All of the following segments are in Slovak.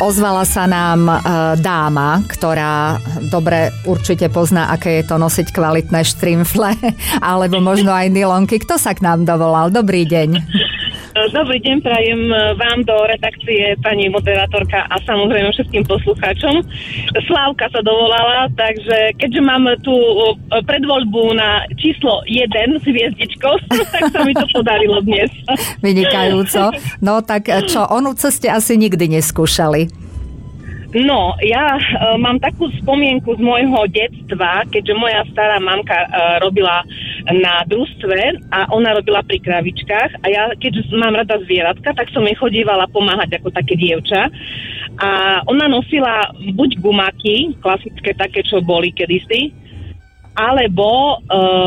Ozvala sa nám dáma, ktorá dobre určite pozná, aké je to nosiť kvalitné štrimfle, alebo možno aj nylonky. Kto sa k nám dovolal? Dobrý deň. Dobrý deň, prajem vám do redakcie, pani moderátorka a samozrejme všetkým poslucháčom. Slávka sa dovolala, takže keďže mám tú predvoľbu na číslo 1 s hviezdičkou, tak sa mi to podarilo dnes. Vynikajúco. No tak čo, onúce ste asi nikdy neskúšali? No, ja mám takú spomienku z môjho detstva, keďže moja stará mamka robila na družstve a ona robila pri kravičkách a ja, keďže mám rada zvieratka, tak som jej chodívala pomáhať ako také dievča a ona nosila buď gumáky, klasické také, čo boli kedysi, alebo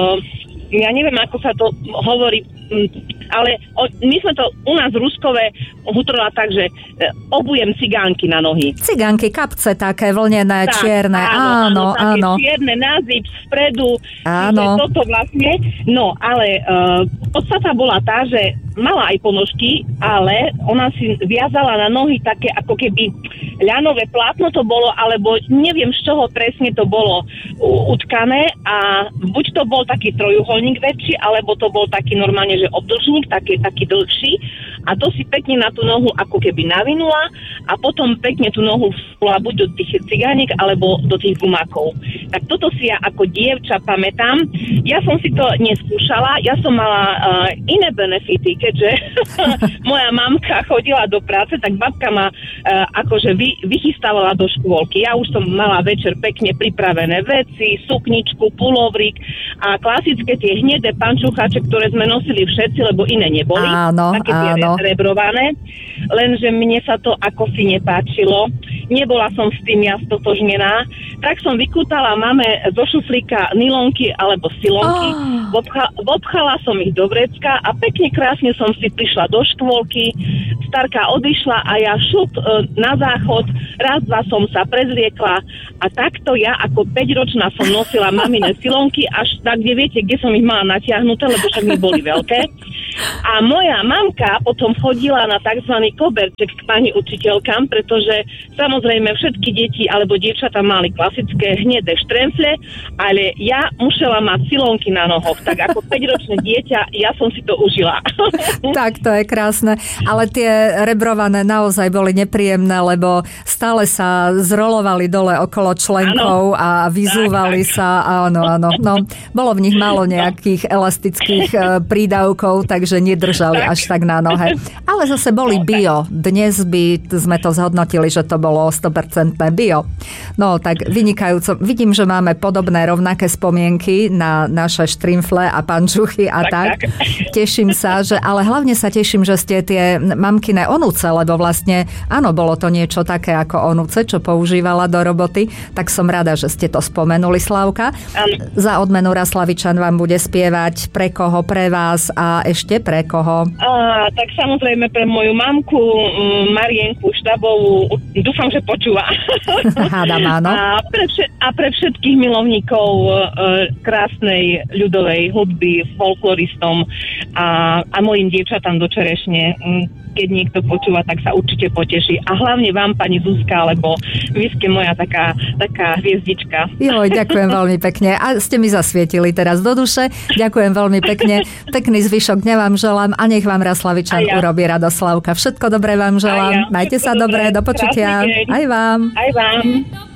ja neviem, ako sa to hovorí, ale my sme to u nás Ruskové hutrovala tak, že obujem cigánky na nohy. Cigánky, kapce také vlnené, tak, čierne, áno. Čierne, názyp spredu, áno. Toto vlastne. No, ale podstata bola tá, že mala aj ponožky, ale ona si viazala na nohy také ako keby ľanové plátno to bolo, alebo neviem z čoho presne to bolo utkané a buď to bol taký trojuholník väčší, alebo to bol taký normálne, že obdĺžnik, taký dlhší a to si pekne na tú nohu ako keby navinula a potom pekne tú nohu vstula buď do tých cigániek, alebo do tých gumákov. Tak toto si ja ako dievča pamätám. Ja som si to neskúšala, ja som mala iné benefity, keďže moja mamka chodila do práce, tak babka ma akože vychystávala do škôlky. Ja už som mala večer pekne pripravené veci, sukničku, pulovrík a klasické tie hnedé pančucháče, ktoré sme nosili všetci, lebo iné neboli. Áno, také tie rebrované. Lenže mne sa to ako si nepáčilo. Nebola som s tým ja stotožnená. Tak som vykútala mame zo šuflíka nylonky alebo silonky. Vopchala som ich do vrecka a pekne krásne som si prišla do škôlky. Starka odišla a ja šup na záchod. Raz, dva som sa prezliekla a takto ja ako 5-ročná som nosila mamine silonky až tak, kde viete, kde som ich mala natiahnuté, lebo však mi boli veľké. A moja mamka potom chodila na tzv. Koberček k pani učiteľkám, pretože samozrejme všetky deti alebo dievčatá mali klasické hnedé štremfle, ale ja musela mať silonky na nohoch. Tak ako 5-ročné dieťa, ja som si to užila. Tak, to je krásne. Ale tie rebrované naozaj boli nepríjemné, lebo stále sa zrolovali dole okolo členkov a vyzúvali sa. Áno. No, bolo v nich málo nejakých elastických prídavkov, takže nedržali až tak na nohe. Ale zase boli bio. Dnes by sme to zhodnotili, že to bolo 100% bio. No, tak vynikajúco. Vidím, že máme podobné rovnaké spomienky na naše štrimfle a pančuchy a tak. Teším sa, ale hlavne sa teším, že ste tie mamkine onúce, lebo vlastne áno, bolo to niečo také ako onúce, čo používala do roboty, tak som rada, že ste to spomenuli, Slávka. Za odmenu Raslavičan vám bude spievať pre koho, pre vás a ešte pre koho? Tak samozrejme pre moju mamku Marienku Štabovú, dúfam, že počúva. Hádam, áno. A pre všetkých milovníkov krásnej ľudovej hudby, folkloristom a mojim dievčatám do čerešne. Keď niekto počúva, tak sa určite poteší. A hlavne vám, pani Zuzka, lebo vy ste moja taká hviezdička. Joj, ďakujem veľmi pekne. A ste mi zasvietili teraz do duše. Ďakujem veľmi pekne. Pekný zvyšok dňa vám želám a nech vám Raslavičan urobí radosť, Slávka. Všetko dobré vám želám. Majte sa dobre, do počutia. Aj vám. Aj vám.